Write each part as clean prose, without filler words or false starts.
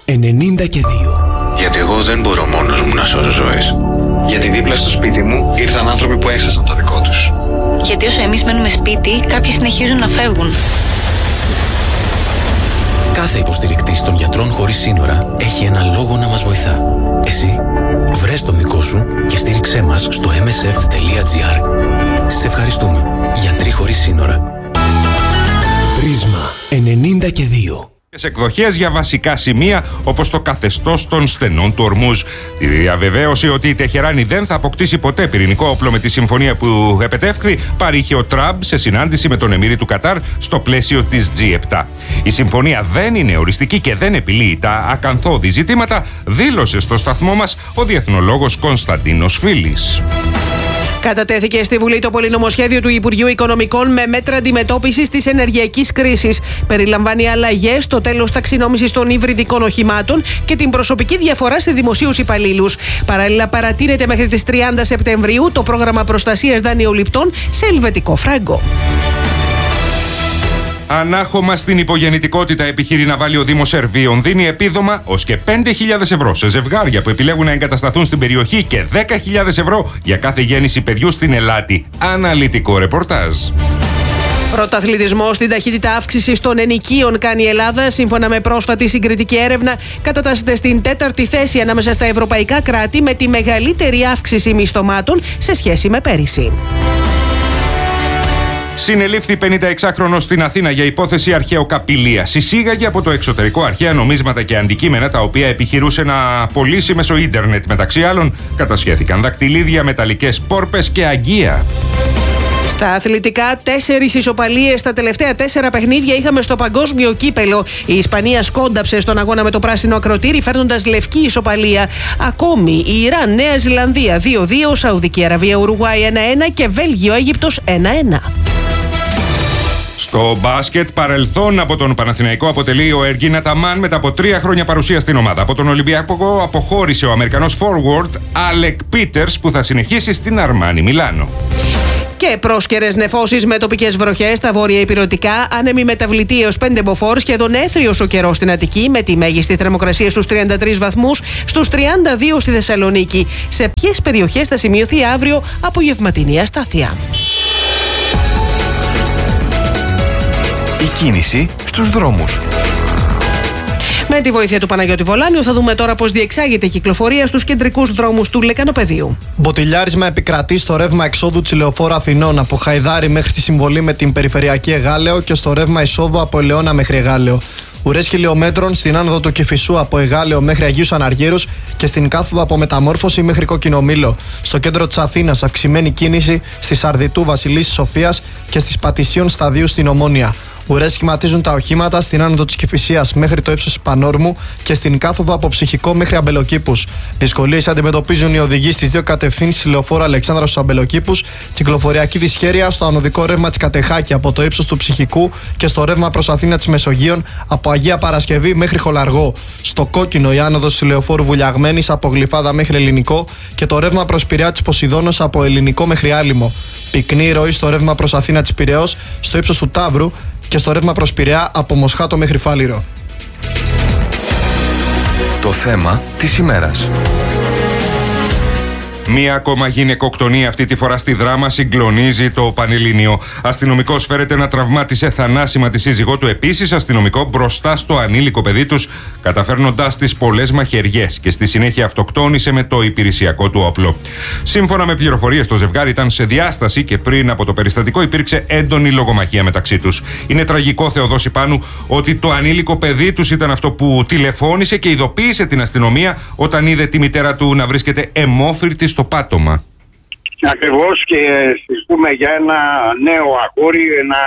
92. Γιατί εγώ δεν μπορώ μόνος μου να σώσω ζωές. Γιατί δίπλα στο σπίτι μου ήρθαν άνθρωποι που έχασαν το δικό τους. Γιατί όσο εμείς μένουμε σπίτι, κάποιοι συνεχίζουν να φεύγουν. Κάθε υποστηρικτής των γιατρών χωρίς σύνορα έχει ένα λόγο να μας βοηθά. Εσύ, βρες τον δικό σου και στήριξέ μας στο msf.gr. Σε ευχαριστούμε. Γιατροί χωρίς σύνορα. Πρίσμα 92. Εκδοχές για βασικά σημεία όπως το καθεστώς των στενών του Ορμούζ. Τη διαβεβαίωση ότι η Τεχεράνη δεν θα αποκτήσει ποτέ πυρηνικό όπλο με τη συμφωνία που επετεύχθη παρήχε ο Τραμπ σε συνάντηση με τον Εμμύρη του Κατάρ στο πλαίσιο της G7. Η συμφωνία δεν είναι οριστική και δεν επιλύει τα ακαθόδη ζητήματα, δήλωσε στο σταθμό μας ο διεθνολόγος Κωνσταντίνος Φίλης. Κατατέθηκε στη Βουλή το πολυνομοσχέδιο του Υπουργείου Οικονομικών με μέτρα αντιμετώπισης της ενεργειακής κρίσης. Περιλαμβάνει αλλαγές στο τέλος ταξινόμησης των υβριδικών οχημάτων και την προσωπική διαφορά σε δημοσίους υπαλλήλους. Παράλληλα, παρατείνεται μέχρι τις 30 Σεπτεμβρίου το πρόγραμμα προστασίας δανειοληπτών σε ελβετικό φράγκο. Ανάχωμα στην υπογεννητικότητα επιχείρει να βάλει ο Δήμος Σερβίων. Δίνει επίδομα ως και 5.000 ευρώ σε ζευγάρια που επιλέγουν να εγκατασταθούν στην περιοχή και 10.000 ευρώ για κάθε γέννηση παιδιού στην Ελάτη. Αναλυτικό ρεπορτάζ. Πρωταθλητισμό στην ταχύτητα αύξησης των ενοικίων κάνει η Ελλάδα. Σύμφωνα με πρόσφατη συγκριτική έρευνα, κατατάσσεται στην 4η θέση ανάμεσα στα ευρωπαϊκά κράτη με τη μεγαλύτερη αύξηση μισθωμάτων σε σχέση με πέρυσι. Συνελήφθη 56χρονος στην Αθήνα για υπόθεση αρχαιοκαπηλείας. Εισήγαγε από το εξωτερικό αρχαία νομίσματα και αντικείμενα τα οποία επιχειρούσε να πωλήσει μέσω ίντερνετ. Μεταξύ άλλων, κατασχέθηκαν δακτυλίδια, μεταλλικές πόρπες και αγγεία. Στα αθλητικά, 4 ισοπαλίες στα τελευταία 4 παιχνίδια είχαμε στο παγκόσμιο κύπελο. Η Ισπανία σκόνταψε στον αγώνα με το πράσινο ακροτήρι, φέρνοντας λευκή ισοπαλία. Ακόμη η Ιράν, Νέα Ζηλανδία 2-2, Σαουδική Αραβία, Ουρουγουάη 1-1 και Βέλγιο, Αίγυπτος 1-1. Στο μπάσκετ, παρελθόν από τον Παναθηναϊκό αποτελεί ο Εργίν Αταμάν μετά από 3 χρόνια παρουσία στην ομάδα. Από τον Ολυμπιακό αποχώρησε ο Αμερικανός forward Alec Peters που θα συνεχίσει στην Αρμάνι Μιλάνο. Και πρόσκαιρες νεφώσεις με τοπικές βροχές στα βόρεια ηπειρωτικά, άνεμη μεταβλητή έως 5 μποφόρ, σχεδόν έθριος ο καιρός στην Αττική, με τη μέγιστη θερμοκρασία στους 33 βαθμούς, στους 32 στη Θεσσαλονίκη. Σε ποιες περιοχές θα σημειωθεί αύριο απογευματινή αστάθεια. Η κίνηση στους δρόμους. Με τη βοήθεια του Παναγιώτη Βολάνιου θα δούμε τώρα πώς διεξάγεται η κυκλοφορία στους κεντρικούς δρόμους του Λεκανοπεδίου. Μποτιλιάρισμα επικρατεί στο ρεύμα εξόδου της Λεωφόρου Αθηνών από Χαϊδάρη μέχρι τη συμβολή με την περιφερειακή Εγάλεο και στο ρεύμα εισόδου από Ελαιώνα μέχρι Εγάλεο. Ουρές χιλιόμετρων στην άνοδο του Κηφισού από Εγάλεο μέχρι Αγίους Αναργύρους και στην κάθοδο από Μεταμόρφωση μέχρι Κοκκινομήλο. Στο κέντρο της Αθήνας αυξημένη κίνηση στη Σαρδιτού Βασιλής Σοφίας και στις Πατησίων Σταδίου στην Ομόνια. Ουρές σχηματίζουν τα οχήματα στην άνοδο της Κηφισίας μέχρι το ύψος της Πανόρμου και στην κάθοδο από Ψυχικό μέχρι Αμπελοκήπους. Δυσκολίες αντιμετωπίζουν οι οδηγοί στις 2 κατευθύνσεις λεωφόρου Αλεξάνδρας στους Αμπελοκήπους, κυκλοφοριακή δυσχέρεια στο ανωδικό ρεύμα της Κατεχάκη από το ύψος του Ψυχικού και στο ρεύμα προς Αθήνα της Μεσογείων από Αγία Παρασκευή μέχρι Χολαργό. Στο κόκκινο η άνοδος της λεωφόρου Βουλιαγμένης από Γλυφάδα μέχρι Ελληνικό και το ρεύμα προς Πειραιά της Ποσειδώνος από Ελληνικό μέχρι Άλυμο. Πυκνή ροή στο ρεύμα προς Αθήνα της Πειραιώς στο ύψος του Ταύρου και στο ρεύμα προς Πειραιά από Μοσχάτο μέχρι Φάληρο. Το θέμα της ημέρας. Μία ακόμα γυναικοκτονία, αυτή τη φορά στη Δράμα, συγκλονίζει το Πανελλήνιο. Αστυνομικός φέρεται να τραυμάτισε θανάσιμα τη σύζυγό του. Επίσης, αστυνομικό μπροστά στο ανήλικο παιδί τους, καταφέρνοντάς τις πολλές μαχαιριές και στη συνέχεια αυτοκτόνησε με το υπηρεσιακό του όπλο. Σύμφωνα με πληροφορίες, το ζευγάρι ήταν σε διάσταση και πριν από το περιστατικό υπήρξε έντονη λογομαχία μεταξύ τους. Είναι τραγικό, Θεοδόση Πάνου, ότι το ανήλικο παιδί τους ήταν αυτό που τηλεφώνησε και ειδοποίησε την αστυνομία όταν είδε τη μητέρα του να βρίσκεται αιμόφυρτη στο πάτωμα. Ακριβώς, και συζητούμε για ένα νέο αγόρι,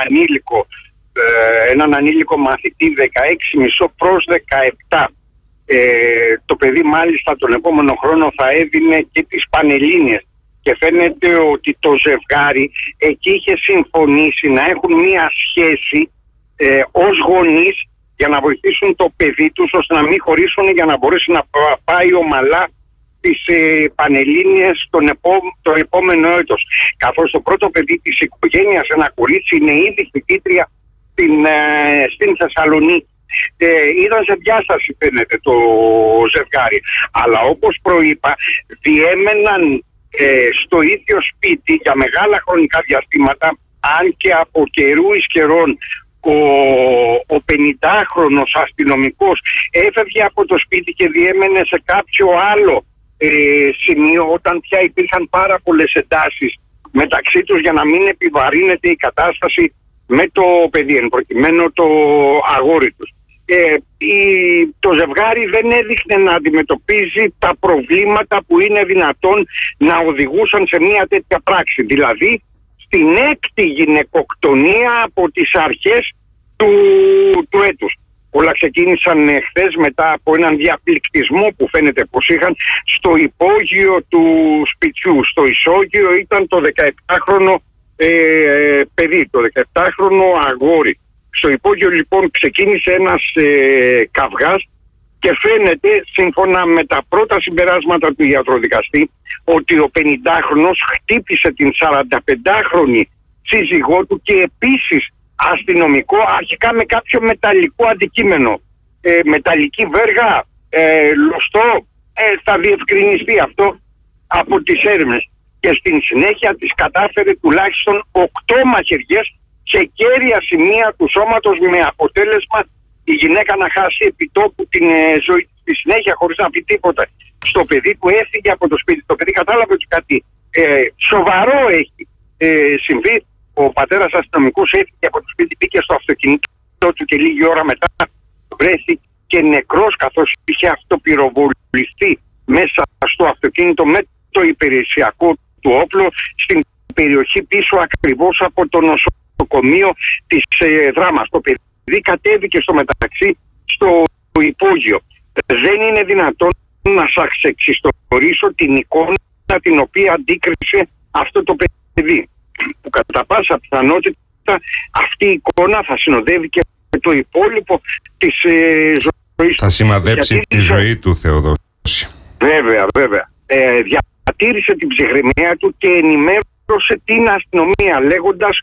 έναν ανήλικο μαθητή 16,5 προς 17. Το παιδί μάλιστα τον επόμενο χρόνο θα έδινε και τις Πανελλήνιες και φαίνεται ότι το ζευγάρι εκεί είχε συμφωνήσει να έχουν μία σχέση ως γονείς για να βοηθήσουν το παιδί τους ώστε να μην χωρίσουν, για να μπορέσει να πάει ομαλά τις Πανελλήνιες το επόμενο έτος. Καθώς το πρώτο παιδί της οικογένειας, ένα κορίτσι, είναι ήδη φοιτήτρια στην Θεσσαλονίκη. Ήταν σε διάσταση φαίνεται το ζευγάρι. Αλλά όπως προείπα, διέμεναν στο ίδιο σπίτι για μεγάλα χρονικά διαστήματα, αν και από καιρού εις καιρών ο 50χρονος αστυνομικός έφευγε από το σπίτι και διέμενε σε κάποιο άλλο σημείο, όταν πια υπήρχαν πάρα πολλές εντάσεις μεταξύ τους, για να μην επιβαρύνεται η κατάσταση με το παιδί, εν προκειμένου το αγόρι τους. Το ζευγάρι δεν έδειχνε να αντιμετωπίζει τα προβλήματα που είναι δυνατόν να οδηγούσαν σε μια τέτοια πράξη. Δηλαδή στην 6η γυναικοκτονία από τις αρχές του έτους. Όλα ξεκίνησαν χθες μετά από έναν διαπληκτισμό που φαίνεται πως είχαν στο υπόγειο του σπιτιού. Στο ισόγειο ήταν το 17χρονο παιδί, το 17χρονο αγόρι. Στο υπόγειο λοιπόν ξεκίνησε ένας καυγάς και φαίνεται, σύμφωνα με τα πρώτα συμπεράσματα του ιατροδικαστή, ότι ο 50χρονος χτύπησε την 45χρονη σύζυγό του και επίσης αστυνομικό, αρχικά με κάποιο μεταλλικό αντικείμενο, μεταλλική βέργα, λωστό, θα διευκρινιστεί αυτό από τις έρευνες. Και στην συνέχεια της κατάφερε τουλάχιστον 8 μαχαιριές σε κέρια σημεία του σώματος, με αποτέλεσμα η γυναίκα να χάσει επιτόπου την ζωή της. Στη συνέχεια, χωρίς να πει τίποτα στο παιδί του, έφυγε από το σπίτι. Το παιδί κατάλαβε ότι κάτι σοβαρό έχει συμβεί. Ο πατέρας αστυνομικός έφυγε από το σπίτι, μπήκε στο αυτοκίνητο του και λίγη ώρα μετά βρέθηκε νεκρός, καθώς είχε αυτοπυροβοληθεί μέσα στο αυτοκίνητο με το υπηρεσιακό του όπλο στην περιοχή πίσω ακριβώς από το νοσοκομείο της Δράμας. Το παιδί κατέβηκε στο μεταξύ στο υπόγειο. Δεν είναι δυνατόν να σας εξιστορήσω την εικόνα την οποία αντίκρισε αυτό το παιδί, που κατά πάσα πιθανότητα αυτή η εικόνα θα συνοδεύει και το υπόλοιπο της ζωής. Θα σημαδέψει τη ζωή του, Θεοδόση. Βέβαια. Διατήρησε την ψυχραιμία του και ενημέρωσε την αστυνομία, λέγοντας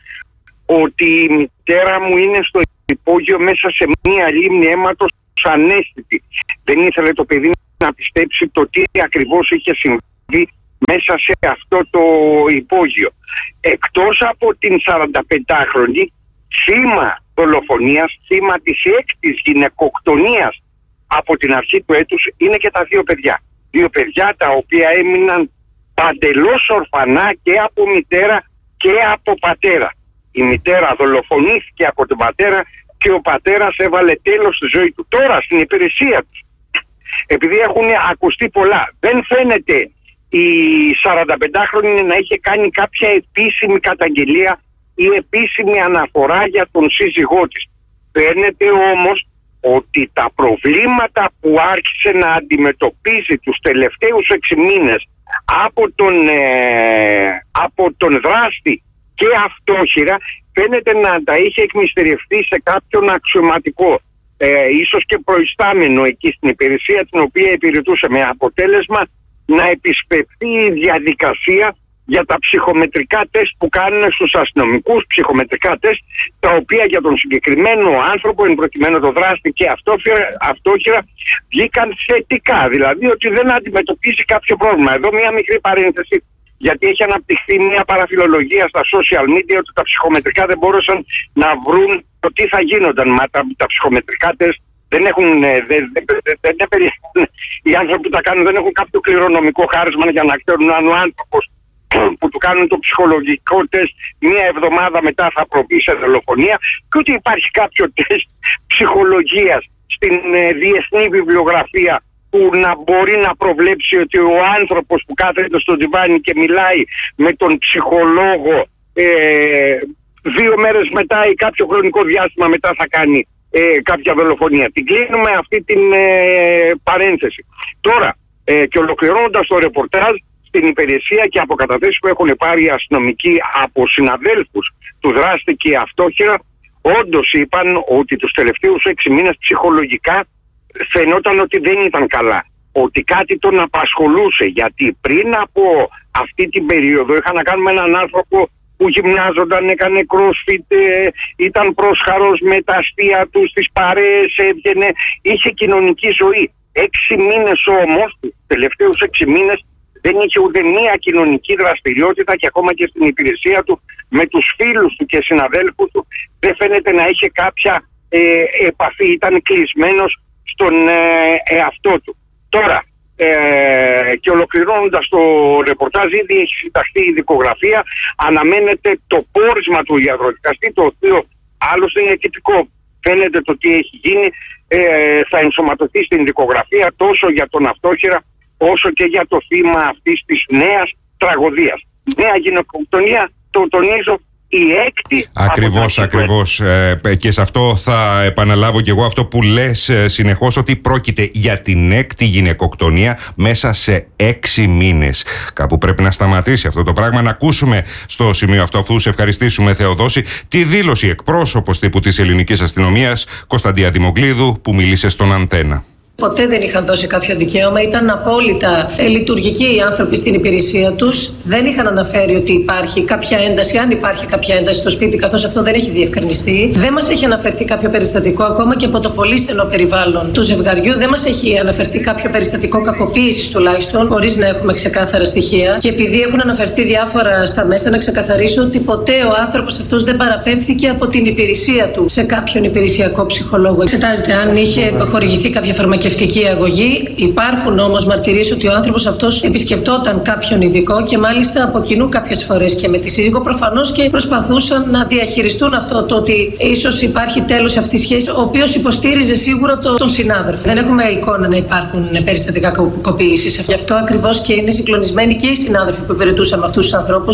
ότι η μητέρα μου είναι στο υπόγειο μέσα σε μία λίμνη αίματος ανέστητη. Δεν ήθελε το παιδί να πιστέψει το τι ακριβώς είχε συμβεί μέσα σε αυτό το υπόγειο. Εκτός από την 45χρονη, θύμα δολοφονίας, θύμα της 6ης γυναικοκτονίας από την αρχή του έτους, είναι και τα δύο παιδιά. Δύο παιδιά τα οποία έμειναν παντελώς ορφανά και από μητέρα και από πατέρα. Η μητέρα δολοφονήθηκε από τον πατέρα και ο πατέρας έβαλε τέλος στη ζωή του. Τώρα στην υπηρεσία τους, επειδή έχουν ακουστεί πολλά, δεν φαίνεται η 45χρονη να είχε κάνει κάποια επίσημη καταγγελία ή επίσημη αναφορά για τον σύζυγό της. Φαίνεται όμως ότι τα προβλήματα που άρχισε να αντιμετωπίζει τους τελευταίους 6 μήνες από τον δράστη και αυτόχειρα, φαίνεται να τα είχε εκμυστερευτεί σε κάποιον αξιωματικό, ίσως και προϊστάμενο εκεί στην υπηρεσία την οποία υπηρετούσε, με αποτέλεσμα να επισπευθεί η διαδικασία για τα ψυχομετρικά τεστ που κάνουν στους αστυνομικούς, ψυχομετρικά τεστ τα οποία για τον συγκεκριμένο άνθρωπο, εν προκειμένου το δράστη και αυτόχειρα, βγήκαν θετικά, δηλαδή ότι δεν αντιμετωπίζει κάποιο πρόβλημα. Εδώ μια μικρή παρένθεση, γιατί έχει αναπτυχθεί μια παραφιλολογία στα social media ότι τα ψυχομετρικά δεν μπόρεσαν να βρουν το τι θα γίνονταν. Μα τα ψυχομετρικά τεστ δεν έχουν, οι άνθρωποι που τα κάνουν δεν έχουν κάποιο κληρονομικό χάρισμα για να ξέρουν αν ο άνθρωπος που του κάνουν το ψυχολογικό τεστ μία εβδομάδα μετά θα προβεί σε δολοφονία, και ότι υπάρχει κάποιο τεστ ψυχολογίας στην διεθνή βιβλιογραφία που να μπορεί να προβλέψει ότι ο άνθρωπος που κάθεται στο διβάνι και μιλάει με τον ψυχολόγο 2 μέρες μετά ή κάποιο χρονικό διάστημα μετά θα κάνει κάποια δολοφονία. Την κλείνουμε αυτή την παρένθεση. Τώρα, και ολοκληρώνοντας το ρεπορτάζ, στην υπηρεσία και από καταθέσεις που έχουν πάρει οι αστυνομικοί από συναδέλφους του δράστη και αυτόχειρα, όντως είπαν ότι τους τελευταίους 6 μήνες ψυχολογικά φαινόταν ότι δεν ήταν καλά. Ότι κάτι τον απασχολούσε, γιατί πριν από αυτή την περίοδο είχαν να κάνουμε έναν άνθρωπο που γυμνάζονταν, έκανε crossfit, ήταν πρόσχαρος με τα αστεία του, στις παρέες έβγαινε, είχε κοινωνική ζωή. 6 μήνες όμως, τους τελευταίους 6 μήνες, δεν είχε ούτε μία κοινωνική δραστηριότητα και ακόμα και στην υπηρεσία του με τους φίλους του και συναδέλφους του δεν φαίνεται να είχε κάποια επαφή, ήταν κλεισμένος στον εαυτό του. Τώρα, και ολοκληρώνοντας το ρεπορτάζ, ήδη έχει συνταχθεί η δικογραφία, αναμένεται το πόρισμα του ιατροδικαστή, το οποίο άλλωστε είναι τυπικό. Φαίνεται το τι έχει γίνει, θα ενσωματωθεί στην δικογραφία τόσο για τον αυτόχειρα όσο και για το θύμα αυτής της νέας τραγωδίας. Νέα γυναικοκτονία, το τονίζω, η έκτη. Ακριβώς. Και σε αυτό θα επαναλάβω και εγώ αυτό που λες συνεχώς, ότι πρόκειται για την έκτη γυναικοκτονία μέσα σε 6 μήνες. Κάπου πρέπει να σταματήσει αυτό το πράγμα. Να ακούσουμε στο σημείο αυτό, αφού σε ευχαριστήσουμε, Θεοδόση, τη δήλωση εκπρόσωπος τύπου της ελληνικής αστυνομίας, Κωνσταντία Δημογκλίδου, που μίλησε στον Αντένα. Ποτέ δεν είχαν δώσει κάποιο δικαίωμα, ήταν απόλυτα λειτουργικοί οι άνθρωποι στην υπηρεσία τους. Δεν είχαν αναφέρει ότι υπάρχει κάποια ένταση, αν υπάρχει κάποια ένταση στο σπίτι, καθώς αυτό δεν έχει διευκρινιστεί. Δεν μας έχει αναφερθεί κάποιο περιστατικό, ακόμα και από το πολύ στενό περιβάλλον του ζευγαριού. Δεν μας έχει αναφερθεί κάποιο περιστατικό κακοποίησης τουλάχιστον, χωρίς να έχουμε ξεκάθαρα στοιχεία. Και επειδή έχουν αναφερθεί διάφορα στα μέσα, να ξεκαθαρίσω ότι ποτέ ο άνθρωπος αυτός δεν παραπέμφθηκε από την υπηρεσία του σε κάποιον υπηρεσιακό ψυχολόγο. Εξετάζεται αν είχε χορηγηθεί κάποια φαρμακευτική αγωγή. Υπάρχουν όμως μαρτυρίες ότι ο άνθρωπος αυτός επισκεπτόταν κάποιον ειδικό και μάλιστα από κοινού κάποιες φορές και με τη σύζυγο, προφανώς και προσπαθούσαν να διαχειριστούν αυτό το ότι ίσως υπάρχει τέλος σε αυτή τη σχέση, ο οποίος υποστήριζε σίγουρα τον συνάδελφο. Δεν έχουμε εικόνα να υπάρχουν περιστατικά κακοποίησης. Γι' αυτό ακριβώς και είναι συγκλονισμένοι και οι συνάδελφοι που υπηρετούσαν με αυτούς τους ανθρώπους.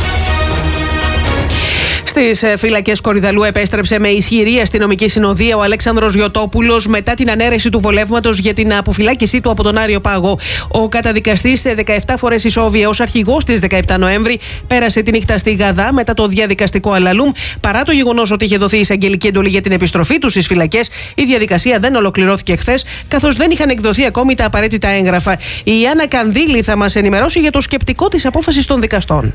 Στις φυλακές Κορυδαλλού επέστρεψε με ισχυρή αστυνομική συνοδεία ο Αλέξανδρος Γιωτόπουλος μετά την ανέρεση του βολεύματος για την αποφυλάκησή του από τον Άριο Πάγο. Ο καταδικαστής σε 17 φορές ισόβια ως αρχηγός της 17 Νοέμβρη πέρασε τη νύχτα στη Γαδά μετά το διαδικαστικό αλαλούμ. Παρά το γεγονός ότι είχε δοθεί εισαγγελική εντολή για την επιστροφή του στις φυλακές, η διαδικασία δεν ολοκληρώθηκε χθες, καθώς δεν είχαν εκδοθεί ακόμη τα απαραίτητα έγγραφα. Η Άννα Κανδύλη θα μας ενημερώσει για το σκεπτικό της απόφασης των δικαστών.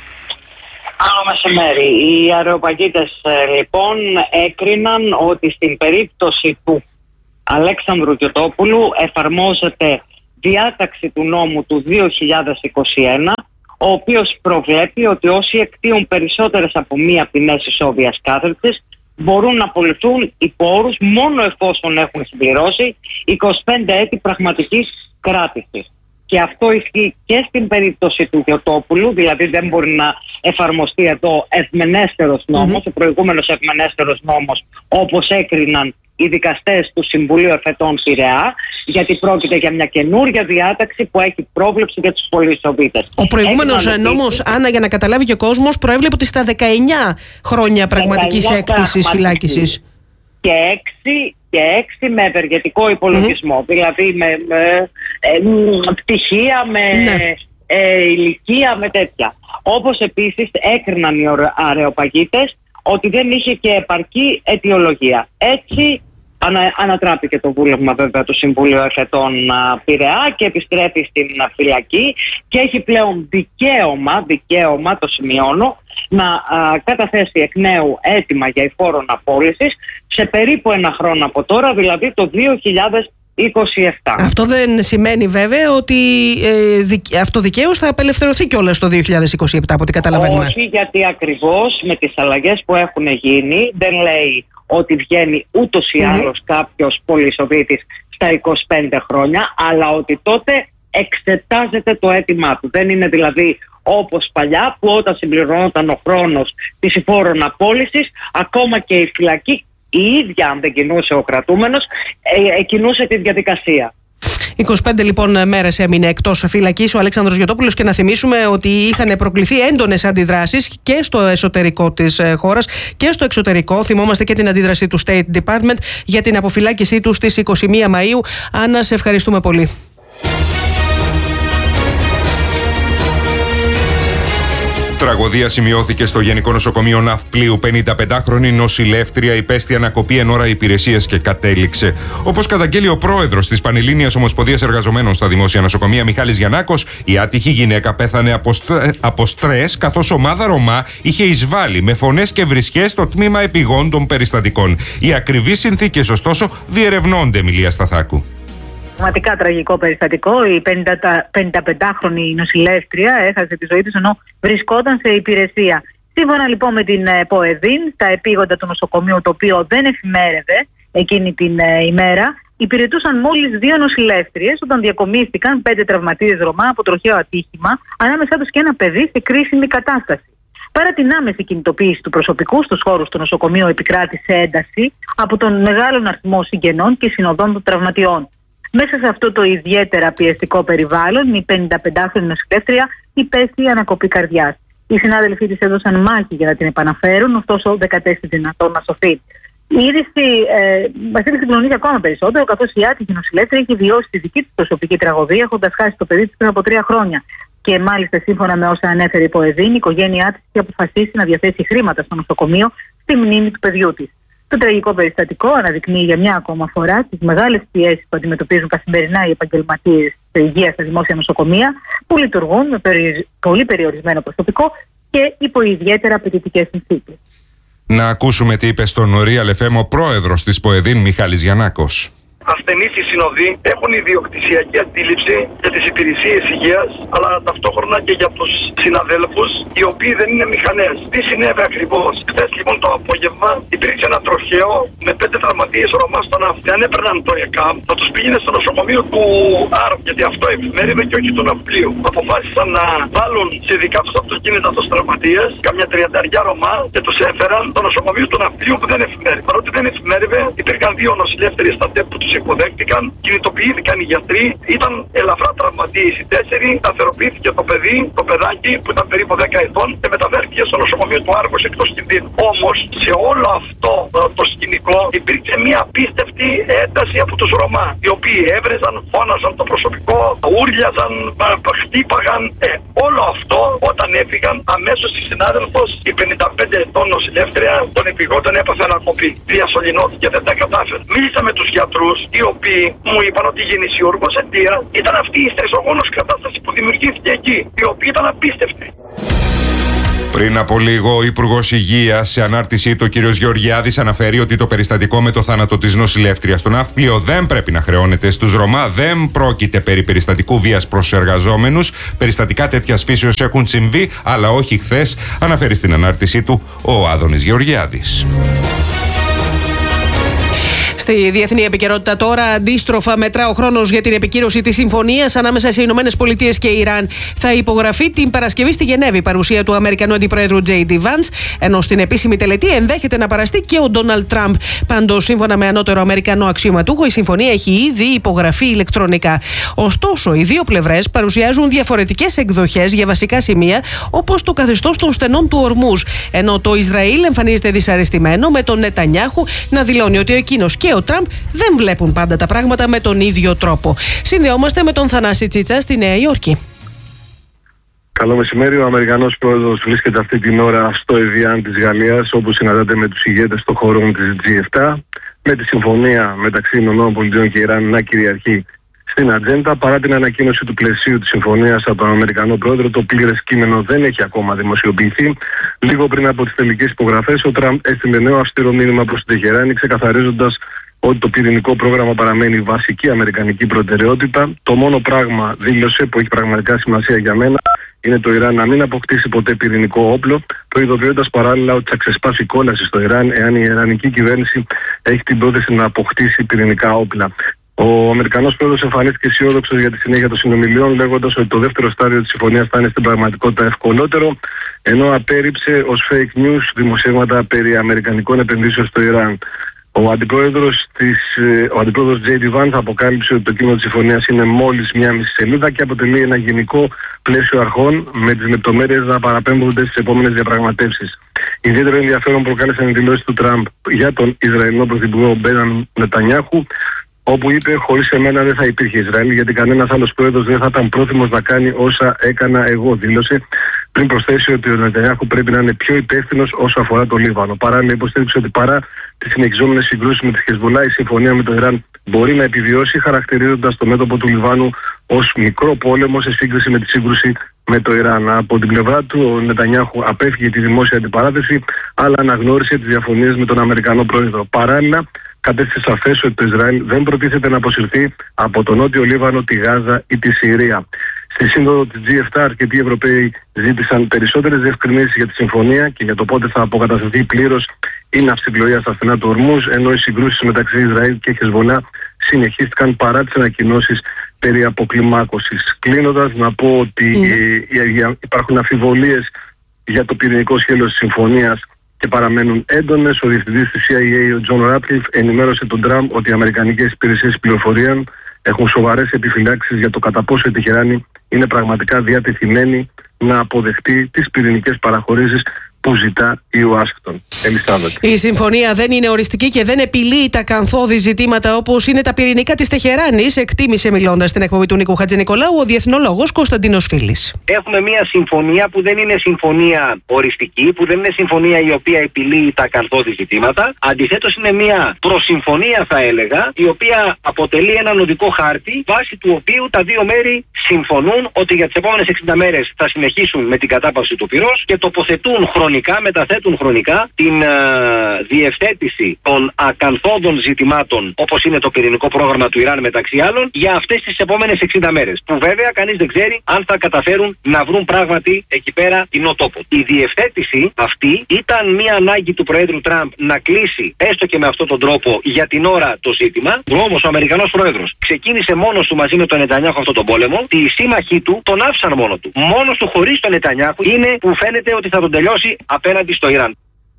Καλό μεσημέρι. Οι αρεοπαγίτες λοιπόν έκριναν ότι στην περίπτωση του Αλέξανδρου Γιωτόπουλου εφαρμόζεται διάταξη του νόμου του 2021, ο οποίος προβλέπει ότι όσοι εκτείουν περισσότερες από μία ποινές ισόβιας κάθερξης μπορούν να απολυθούν υπό όρους μόνο εφόσον έχουν συμπληρώσει 25 έτη πραγματικής κράτησης. Και αυτό ισχύει και στην περίπτωση του Γιωτόπουλου, δηλαδή δεν μπορεί να εφαρμοστεί εδώ ευμενέστερος νόμος, ο προηγούμενος ευμενέστερος νόμος, όπως έκριναν οι δικαστές του Συμβουλίου Εφετών Πειραιά, γιατί πρόκειται για μια καινούρια διάταξη που έχει πρόβλεψη για τους πολυισοβίτες. Ο προηγούμενος νόμος, Άννα, για να καταλάβει και ο κόσμος, προέβλεπε ότι στα 19 χρόνια πραγματικής έκτησης φυλάκισης. Και 6 με ευεργετικό υπολογισμό, δηλαδή με πτυχία, με ηλικία, με τέτοια. Όπως επίσης έκριναν οι αρεοπαγίτες ότι δεν είχε και επαρκή αιτιολογία. Έτσι ανατράπηκε το βούλευμα βέβαια του Συμβουλίου Εφετών Πειραιά και επιστρέφει στην φυλακή και έχει πλέον δικαίωμα, το σημειώνω, να καταθέσει εκ νέου αίτημα για υφόρον απόλυσης σε περίπου 1 χρόνο από τώρα, δηλαδή το 2027. Αυτό δεν σημαίνει βέβαια ότι αυτοδικαίως θα απελευθερωθεί κιόλας το 2027, από ό,τι καταλαβαίνουμε. Όχι, γιατί ακριβώς με τις αλλαγές που έχουν γίνει δεν λέει ότι βγαίνει ούτως ή άλλως κάποιος πολυισοβίτης στα 25 χρόνια, αλλά ότι τότε εξετάζεται το αίτημά του. Δεν είναι δηλαδή όπως παλιά που όταν συμπληρωνόταν ο χρόνος της υφόρων απόλυσης, ακόμα και η φυλακή η ίδια, αν δεν κινούσε ο κρατούμενος, κινούσε τη διαδικασία. 25 λοιπόν μέρες έμεινε εκτός φυλακής ο Αλέξανδρος Γιωτόπουλος και να θυμίσουμε ότι είχαν προκληθεί έντονες αντιδράσεις και στο εσωτερικό της χώρας και στο εξωτερικό. Θυμόμαστε και την αντίδραση του State Department για την αποφυλάκησή του στις 21 Μαΐου. Άννα, σε ευχαριστούμε πολύ. Τραγωδία σημειώθηκε στο Γενικό Νοσοκομείο Ναυπλίου. 55χρονη νοσηλεύτρια υπέστη ανακοπή εν ώρα υπηρεσίας και κατέληξε. Όπως καταγγέλει ο πρόεδρος της Πανελλήνιας Ομοσπονδίας Εργαζομένων στα Δημόσια Νοσοκομεία, Μιχάλης Γιαννάκος, η άτυχη γυναίκα πέθανε από στρες, καθώς ομάδα Ρωμά είχε εισβάλει με φωνές και βρισχές στο τμήμα επιγόντων περιστατικών. Οι ακριβείς συνθήκες, ωστόσο, διερευνώνται. Μιλία Σταθάκου. Πραγματικά τραγικό περιστατικό. Η 55χρονη νοσηλεύτρια έχασε τη ζωή της ενώ βρισκόταν σε υπηρεσία. Σύμφωνα λοιπόν με την ΠΟΕΔΗΝ, στα επίγοντα του νοσοκομείου, το οποίο δεν εφημέρευε εκείνη την ημέρα, υπηρετούσαν μόλις 2 νοσηλεύτριες όταν διακομίστηκαν 5 τραυματίες Ρωμά από τροχαίο ατύχημα, ανάμεσά τους και ένα παιδί σε κρίσιμη κατάσταση. Παρά την άμεση κινητοποίηση του προσωπικού στους χώρους του νοσοκομείου, επικράτησε ένταση από τον μεγάλο αριθμό συγγενών και συνοδών των τραυματιών. Μέσα σε αυτό το ιδιαίτερα πιεστικό περιβάλλον, η 55χρονη νοσηλεύτρια υπέστη ανακοπή καρδιάς. Οι συνάδελφοί της έδωσαν μάχη για να την επαναφέρουν, ωστόσο δεν κατέστη δυνατόν να σωθεί. Η είδηση μας έχει συγκλονίσει ακόμα περισσότερο, καθώς η άτυχη νοσηλεύτρια έχει βιώσει τη δική της προσωπική τραγωδία, έχοντας χάσει το παιδί της πριν από 3 χρόνια. Και μάλιστα, σύμφωνα με όσα ανέφερε η ΠΟΕΔΗΝ, η οικογένειά της είχε αποφασίσει να διαθέσει χρήματα στο νοσοκομείο στη μνήμη του παιδιού της. Το τραγικό περιστατικό αναδεικνύει για μια ακόμα φορά τις μεγάλες πιέσεις που αντιμετωπίζουν καθημερινά οι επαγγελματίες της υγείας στα δημόσια νοσοκομεία, που λειτουργούν με πολύ περιορισμένο προσωπικό και υπό ιδιαίτερα απαιτητικές συνθήκες. Να ακούσουμε τι είπε στον Real FM ο πρόεδρος της ΠΟΕΔΗΝ, Μιχάλης Γιαννάκος. Ασθενείς οι συνοδοί έχουν ιδιοκτησιακή αντίληψη για τις υπηρεσίες υγείας, αλλά ταυτόχρονα και για τους συναδέλφους οι οποίοι δεν είναι μηχανές. Τι συνέβη ακριβώς? Χθες λοιπόν το απόγευμα υπήρξε ένα τροχαίο με 5 τραυματίες Ρωμά στον Ναύπλη. Αν έπαιρναν το ΕΚΑΜ, θα τους πήγαινε στο νοσοκομείο του ΑΡΠ, γιατί αυτό εφημέρευε και όχι του Ναυπλίου. Αποφάσισαν να βάλουν σε δικά τους αυτοκίνητα τους τραυματίες, καμιά 30 Ρωμά, και τους έφεραν στο νοσοκομείο του Ναυπλίου που δεν εφημέρευε. Παρότι δεν εφημέρευε, υπήρχαν 2 νοσηλεύτριες στα ΤΕΠ που τους υποδέχτηκαν, κινητοποιήθηκαν οι γιατροί, ήταν ελαφρά τραυματίες οι 4, σταθεροποιήθηκε το παιδί, το παιδάκι που ήταν περίπου 10 ετών και μεταφέρθηκε στο νοσοκομείο του Άργος εκτός κινδύνου. Όμως σε όλο αυτό το σκηνικό υπήρξε μια απίστευτη ένταση από τους Ρωμά, οι οποίοι έβρεζαν, φώναζαν το προσωπικό, ούρλιαζαν, χτύπαγαν. Όλο αυτό όταν έφυγαν, αμέσως η συνάδελφος, η 55 ετών νοσηλεύτρια των επιγόντων έπαθε ανακοπή. Διασωληνώθηκε, δεν τα κατάφερε. Μίλησα με τους γιατρούς, οι οποίοι μου είπαν ότι η γεννησιουργός αιτία ήταν αυτή η στρεσογόνος κατάσταση που δημιουργήθηκε εκεί, η οποία ήταν απίστευτη. Πριν από λίγο, ο Υπουργός Υγείας, σε ανάρτησή του, ο κ. Γεωργιάδης, αναφέρει ότι το περιστατικό με το θάνατο της νοσηλεύτριας στον Ναύπλιο δεν πρέπει να χρεώνεται στους Ρωμά. Δεν πρόκειται περί περιστατικού βίας προς εργαζόμενους. Περιστατικά τέτοιας φύσεως έχουν συμβεί, αλλά όχι χθες, αναφέρει στην ανάρτησή του ο Άδωνης Γεωργιάδης. Στη διεθνή επικαιρότητα τώρα, αντίστροφα μετρά ο χρόνος για την επικύρωση της συμφωνίας ανάμεσα σε ΗΠΑ και Ιράν. Θα υπογραφεί την Παρασκευή στη Γενέβη, παρουσία του Αμερικανού Αντιπροέδρου J.D. Vance, ενώ στην επίσημη τελετή ενδέχεται να παραστεί και ο Ντόναλντ Τραμπ. Πάντως, σύμφωνα με ανώτερο Αμερικανό αξιωματούχο, η συμφωνία έχει ήδη υπογραφεί ηλεκτρονικά. Ωστόσο, οι δύο πλευρές παρουσιάζουν διαφορετικές εκδοχές για βασικά σημεία, όπως το καθεστώς των στενών του Ορμούζ. Ενώ το Ισραήλ εμφανίζεται δυσαρεστημένο, με τον Νετανιάχου να δηλώνει ότι εκείνος και ο Τραμπ δεν βλέπουν πάντα τα πράγματα με τον ίδιο τρόπο. Συνδεόμαστε με τον Θανάση Τσίτσα στη Νέα Υόρκη. Καλό μεσημέρι. Ο Αμερικανός πρόεδρος βρίσκεται αυτή την ώρα στο Εβιάν της Γαλλίας, όπου συναντάται με τους ηγέτες των χωρών της G7, με τη συμφωνία μεταξύ ΗΠΑ και Ιράν να κυριαρχεί στην ατζέντα. Παρά την ανακοίνωση του πλαισίου της συμφωνίας από τον Αμερικανό πρόεδρο, το πλήρες κείμενο δεν έχει ακόμα δημοσιοποιηθεί. Λίγο πριν από τις τελικές υπογραφές, ο Τραμπ έστειλε νέο αυστηρό μήνυμα προς την Τεχεράνη, ξεκαθαρίζοντας ότι το πυρηνικό πρόγραμμα παραμένει βασική αμερικανική προτεραιότητα. Το μόνο πράγμα, δήλωσε, που έχει πραγματικά σημασία για μένα, είναι το Ιράν να μην αποκτήσει ποτέ πυρηνικό όπλο, προειδοποιώντας παράλληλα ότι θα ξεσπάσει κόλαση στο Ιράν εάν η ιρανική κυβέρνηση έχει την πρόθεση να αποκτήσει πυρηνικά όπλα. Ο Αμερικανός πρόεδρος εμφανίστηκε αισιόδοξος για τη συνέχεια των συνομιλιών, λέγοντας ότι το δεύτερο στάδιο της συμφωνίας θα είναι στην πραγματικότητα ευκολότερο, ενώ απέρριψε ως fake news δημοσιεύματα περί αμερικανικών επενδύσεων στο Ιράν. Ο αντιπρόεδρος J.D. Vance αποκάλυψε ότι το κείμενο της συμφωνίας είναι μόλις μία μισή σελίδα και αποτελεί ένα γενικό πλαίσιο αρχών, με τις λεπτομέρειες να παραπέμπονται στις επόμενες διαπραγματεύσεις. Ιδιαίτερο ενδιαφέρον προκάλεσαν οι δηλώσεις του Τραμπ για τον Ισραηλινό πρωθυπουργό Μπένιαμιν Νετανιάχου, όπου είπε: χωρίς εμένα δεν θα υπήρχε Ισραήλ, γιατί κανένας άλλος πρόεδρος δεν θα ήταν πρόθυμος να κάνει όσα έκανα εγώ, δήλωσε. πριν προσθέσει ότι ο Νετανιάχου πρέπει να είναι πιο υπεύθυνος όσο αφορά το Λίβανο. Παράλληλα, υποστήριξε ότι παρά τις συνεχιζόμενες συγκρούσεις με τη Χεσμολάχ, η συμφωνία με το Ιράν μπορεί να επιβιώσει, χαρακτηρίζοντας το μέτωπο του Λιβάνου ως μικρό πόλεμο σε σύγκριση με τη σύγκρουση με το Ιράν. Από την πλευρά του, ο Νετανιάχου απέφυγε τη δημόσια αντιπαράθεση, αλλά αναγνώρισε τις διαφωνίες με τον Αμερικανό πρόεδρο. Παράλληλα, κατέστησε σαφές ότι το Ισραήλ δεν προτίθεται να αποσυρθεί από το Νότιο Λίβανο, τη Γάζα ή τη Συρία. Στη σύνοδο της G7, αρκετοί Ευρωπαίοι ζήτησαν περισσότερες διευκρινήσεις για τη συμφωνία και για το πότε θα αποκατασταθεί πλήρως η ναυσιπλοεία στα στενά του Ορμούζ, ενώ οι συγκρούσεις μεταξύ Ισραήλ και Χεσμολάχ συνεχίστηκαν παρά τις ανακοινώσεις περί αποκλιμάκωσης. Κλείνοντας, να πω ότι υπάρχουν αμφιβολίες για το πυρηνικό σχέδιο της συμφωνίας και παραμένουν έντονες. Ο διευθυντής της CIA, ο Τζον Ράτκλιφ, ενημέρωσε τον Τραμπ ότι οι αμερικανικές υπηρεσίες πληροφοριών έχουν σοβαρές επιφυλάξεις για το κατά πόσο η Τεχεράνη είναι πραγματικά διατεθειμένη να αποδεχτεί τις πυρηνικές παραχωρήσεις που ζητά η Ουάσιγκτον. Ελισάβετ. Η συμφωνία δεν είναι οριστική και δεν επιλύει τα καθόδη ζητήματα όπως είναι τα πυρηνικά της Τεχεράνης, εκτίμησε μιλώντας στην εκπομπή του Νίκου Χατζηνικολάου ο διεθνολόγος Κωνσταντίνος Φίλης. Έχουμε μια συμφωνία που δεν είναι συμφωνία οριστική, που δεν είναι συμφωνία η οποία επιλύει τα καθόδη ζητήματα. Αντιθέτως, είναι μια προσυμφωνία, θα έλεγα, η οποία αποτελεί έναν οδικό χάρτη, βάσει του οποίου τα δύο μέρη συμφωνούν ότι για τις επόμενες 60 μέρες θα συνεχίσουν με την κατάπαυση του πυρός και τοποθετούν μεταθέτουν χρονικά την διευθέτηση των ακαθόδων ζητημάτων, όπως είναι το πυρηνικό πρόγραμμα του Ιράν μεταξύ άλλων, για αυτές τις επόμενες 60 μέρες. Που βέβαια κανείς δεν ξέρει αν θα καταφέρουν να βρουν πράγματι εκεί πέρα κοινό τόπο. Η διευθέτηση αυτή ήταν μια ανάγκη του Προέδρου Τραμπ να κλείσει έστω και με αυτόν τον τρόπο για την ώρα το ζήτημα. Όμως ο Αμερικανός Πρόεδρος ξεκίνησε μόνος του μαζί με τον Νετανιάχου αυτόν τον πόλεμο. Οι σύμμαχοί του τον άφησαν μόνο του. Μόνος του χωρίς τον Νετανιάχου είναι που φαίνεται ότι θα τον τελειώσει απέναντι στο Ιράν.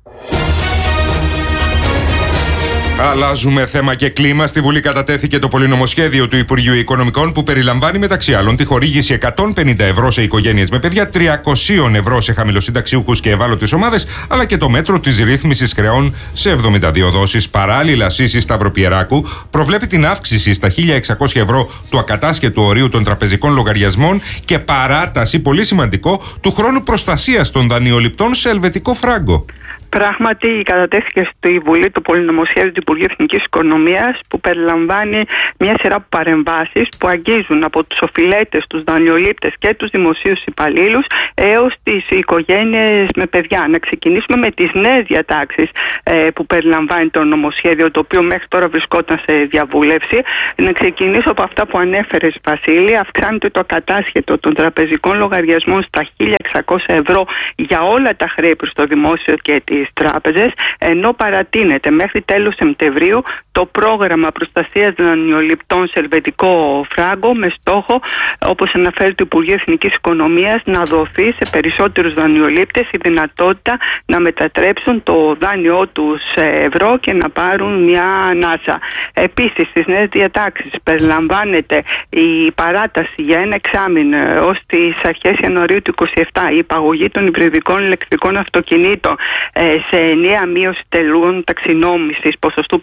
Αλλάζουμε θέμα και κλίμα. Στη Βουλή κατατέθηκε το πολυνομοσχέδιο του Υπουργείου Οικονομικών που περιλαμβάνει μεταξύ άλλων τη χορήγηση 150 ευρώ σε οικογένειες με παιδιά, 300 ευρώ σε χαμηλοσυνταξιούχους και ευάλωτες ομάδες, αλλά και το μέτρο της ρύθμισης χρεών σε 72 δόσεις. Παράλληλα, Σύση Σταυροπιεράκου προβλέπει την αύξηση στα 1.600 ευρώ του ακατάσχετου ορίου των τραπεζικών λογαριασμών και παράταση, πολύ σημαντικό, του χρόνου προστασίας των δανειοληπτών σε ελβετικό φράγκο. Πράγματι, κατατέθηκε στη Βουλή το πολυνομοσχέδιο του Υπουργείου Εθνικής Οικονομίας, που περιλαμβάνει μια σειρά από παρεμβάσεις που αγγίζουν από τους οφειλέτες, τους δανειολήπτες και τους δημοσίους υπαλλήλους έως τις οικογένειες με παιδιά. Να ξεκινήσουμε με τις νέες διατάξεις που περιλαμβάνει το νομοσχέδιο, το οποίο μέχρι τώρα βρισκόταν σε διαβούλευση. Να ξεκινήσω από αυτά που ανέφερες, Βασίλη. Αυξάνεται το ακατάσχετο των τραπεζικών λογαριασμών στα 1.600 ευρώ για όλα τα χρέη προς το δημόσιο και τις τράπεζες, ενώ παρατείνεται μέχρι τέλος Σεπτεμβρίου το πρόγραμμα προστασίας δανειοληπτών σε ελβετικό φράγκο, με στόχο, όπως αναφέρει το Υπουργείο Εθνικής Οικονομίας, να δοθεί σε περισσότερους δανειολήπτες η δυνατότητα να μετατρέψουν το δάνειό τους σε ευρώ και να πάρουν μια ανάσα. Επίσης, στις νέες διατάξεις περιλαμβάνεται η παράταση για ένα εξάμηνο ως τις αρχές Ιανουαρίου του 2027, η υπαγωγή των υβριδικών ηλεκτρικών αυτοκινήτων σε ενιαία μείωση τελών ταξινόμησης ποσοστού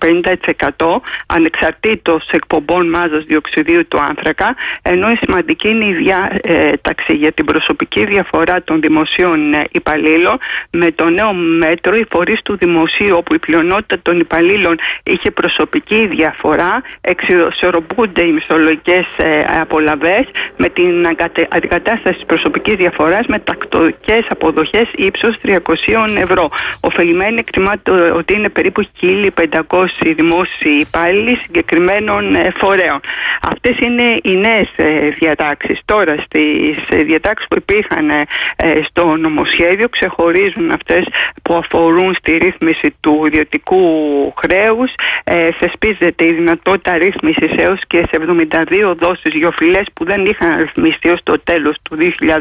50% ανεξαρτήτως εκπομπών μάζας διοξιδίου του άνθρακα, ενώ η σημαντική είναι η διάταξη για την προσωπική διαφορά των δημοσίων υπαλλήλων. Με το νέο μέτρο, οι φορείς του δημοσίου, όπου η πλειονότητα των υπαλλήλων είχε προσωπική διαφορά, εξισορροπούνται οι μισθολογικές απολαβές με την αντικατάσταση της προσωπικής διαφοράς με τακτικές αποδοχές ύψους 300 ευρώ. Οφελημένοι εκτιμάται ότι είναι περίπου 1.500 δημόσιοι υπάλληλοι συγκεκριμένων φορέων. Αυτές είναι οι νέες διατάξεις. Τώρα, στις διατάξεις που υπήρχαν στο νομοσχέδιο, ξεχωρίζουν αυτές που αφορούν στη ρύθμιση του ιδιωτικού χρέους. Θεσπίζεται η δυνατότητα ρύθμισης έως και σε 72 δόσεις για οφειλές που δεν είχαν ρυθμιστεί ως το τέλος του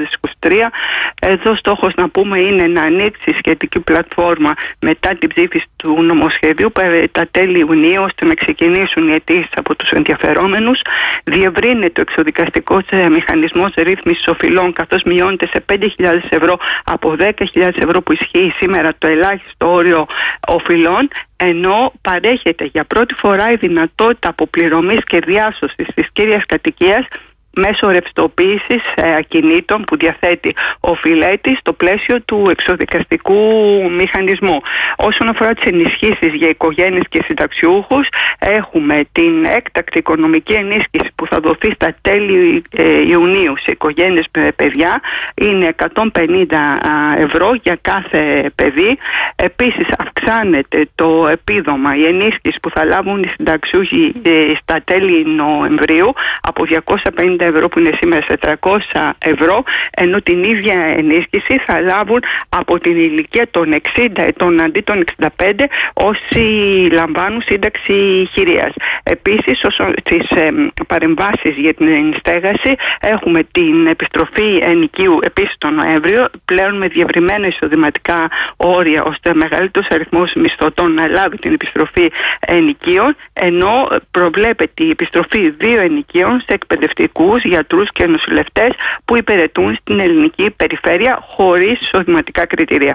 2023. Εδώ στόχος, να πούμε, είναι να ανοίξει σχετική πλατφόρμα μετά την ψήφιση του νομοσχεδίου τα τέλη Ιουνίου, ώστε να ξεκινήσουν οι αιτήσεις από τους ενδιαφερόμενους. Διευρύνεται ο εξοδικαστικός μηχανισμός ρύθμισης οφειλών, καθώς μειώνεται σε 5.000 ευρώ από 10.000 ευρώ που ισχύει σήμερα το ελάχιστο όριο οφειλών, ενώ παρέχεται για πρώτη φορά η δυνατότητα αποπληρωμής και διάσωσης της κύριας κατοικίας μέσω ρευστοποίησης ακινήτων που διαθέτει ο φιλέτης στο πλαίσιο του εξοδικαστικού μηχανισμού. Όσον αφορά τις ενισχύσεις για οικογένειες και συνταξιούχους, έχουμε την έκτακτη οικονομική ενίσχυση που θα δοθεί στα τέλη Ιουνίου σε οικογένειες με παιδιά. Είναι 150 ευρώ για κάθε παιδί. Επίσης αυξάνεται το επίδομα, η ενίσχυση που θα λάβουν οι συνταξιούχοι στα τέλη Νοεμβρίου από 250 ευρώ που είναι σήμερα σε 300 ευρώ, ενώ την ίδια ενίσχυση θα λάβουν από την ηλικία των 60 ετών αντί των 65 όσοι λαμβάνουν σύνταξη χειρίας. Επίσης, στις παρεμβάσεις για την στέγαση έχουμε την επιστροφή ενοικίου επίσης τον Νοέμβριο, πλέον με διευρυμένα εισοδηματικά όρια ώστε μεγαλύτερος αριθμός μισθωτών να λάβει την επιστροφή ενοικίων, ενώ προβλέπεται η επιστροφή 2 ενοικίων σε εκπαιδευτικούς, γιατρούς και νοσηλευτές που υπηρετούν στην ελληνική περιφέρεια χωρίς εισοδηματικά κριτήρια.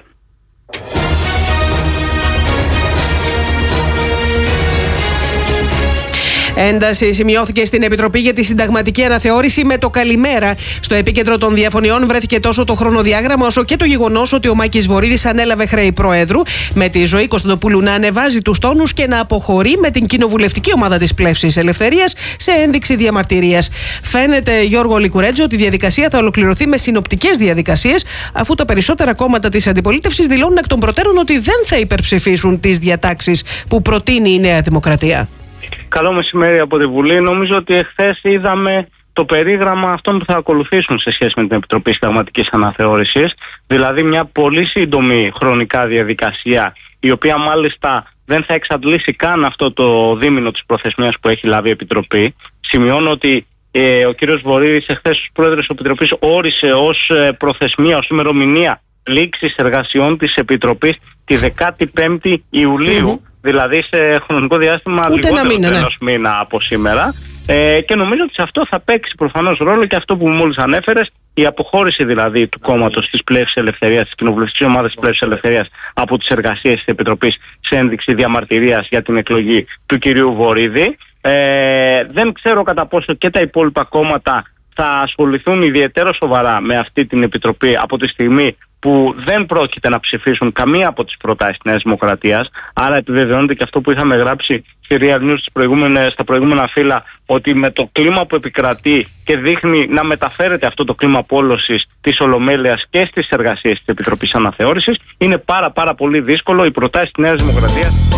Ένταση σημειώθηκε στην Επιτροπή για τη Συνταγματική Αναθεώρηση με το καλημέρα. Στο επίκεντρο των διαφωνιών βρέθηκε τόσο το χρονοδιάγραμμα όσο και το γεγονός ότι ο Μάκης Βορίδης ανέλαβε χρέη Προέδρου, με τη Ζωή Κωνσταντοπούλου να ανεβάζει τους τόνους και να αποχωρεί με την κοινοβουλευτική ομάδα της Πλεύσης Ελευθερίας σε ένδειξη διαμαρτυρίας. Φαίνεται, Γιώργο Λικουρέτζο, ότι η διαδικασία θα ολοκληρωθεί με συνοπτικές διαδικασίες, αφού τα περισσότερα κόμματα της αντιπολίτευσης δηλώνουν εκ των προτέρων ότι δεν θα υπερψηφίσουν τις διατάξεις που προτείνει η Νέα Δημοκρατία. Καλό μεσημέρι από τη Βουλή. Νομίζω ότι εχθές είδαμε το περίγραμμα αυτών που θα ακολουθήσουν σε σχέση με την Επιτροπή Συνταγματικής Αναθεώρησης. Δηλαδή μια πολύ σύντομη χρονικά διαδικασία, η οποία μάλιστα δεν θα εξαντλήσει καν αυτό το δίμηνο της προθεσμίας που έχει λάβει η Επιτροπή. Σημειώνω ότι ο κύριος Βορίδης εχθές ως πρόεδρος της Επιτροπής όρισε ως προθεσμία, ως ημερομηνία λήξης εργασιών της Επιτροπής τη 15η Ιουλίου. Δηλαδή σε χρονικό διάστημα λιγότερο ενός μήνα από σήμερα. Και νομίζω ότι σε αυτό θα παίξει προφανώς ρόλο και αυτό που μόλις ανέφερες, η αποχώρηση δηλαδή του κόμματος της Πλεύσης Ελευθερίας, της κοινοβουλευτικής ομάδας της Πλεύσης Ελευθερίας από τις εργασίες της Επιτροπής σε ένδειξη διαμαρτυρίας για την εκλογή του κυρίου Βορίδη. Δεν ξέρω κατά πόσο και τα υπόλοιπα κόμματα θα ασχοληθούν ιδιαίτερα σοβαρά με αυτή την Επιτροπή από τη στιγμή που δεν πρόκειται να ψηφίσουν καμία από τις προτάσεις της Νέας Δημοκρατίας. Άρα επιβεβαιώνεται και αυτό που είχαμε γράψει στη Real News στα προηγούμενα φύλλα, ότι με το κλίμα που επικρατεί και δείχνει να μεταφέρεται αυτό το κλίμα πόλωσης της Ολομέλειας και στις εργασίες της Επιτροπής Αναθεώρησης, είναι πάρα πολύ δύσκολο οι προτάσεις της Νέας Δημοκρατίας